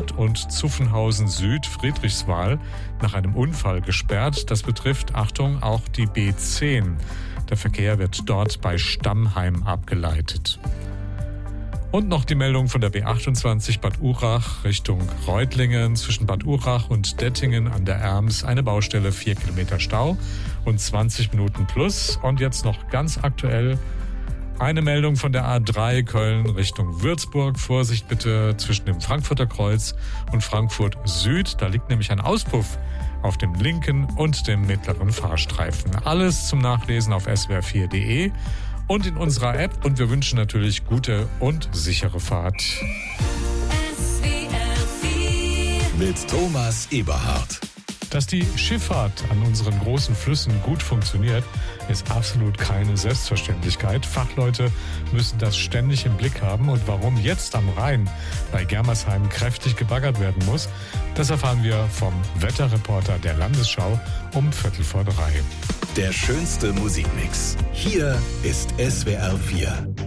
Nord und Zuffenhausen Süd Friedrichswal nach einem Unfall gesperrt. Das betrifft, Achtung, auch die B10. Der Verkehr wird dort bei Stammheim abgeleitet. Und noch die Meldung von der B28 Bad Urach Richtung Reutlingen. Zwischen Bad Urach und Dettingen an der Erms eine Baustelle, 4 Kilometer Stau und 20 Minuten plus. Und jetzt noch ganz aktuell eine Meldung von der A3 Köln Richtung Würzburg. Vorsicht bitte zwischen dem Frankfurter Kreuz und Frankfurt Süd. Da liegt nämlich ein Auspuff auf dem linken und dem mittleren Fahrstreifen. Alles zum Nachlesen auf swr4.de. und in unserer App. Und wir wünschen natürlich gute und sichere Fahrt. Mit Thomas Eberhardt. Dass die Schifffahrt an unseren großen Flüssen gut funktioniert, ist absolut keine Selbstverständlichkeit. Fachleute müssen das ständig im Blick haben. Und warum jetzt am Rhein bei Germersheim kräftig gebaggert werden muss, das erfahren wir vom Wetterreporter der Landesschau um 2:45. Der schönste Musikmix. Hier ist SWR 4.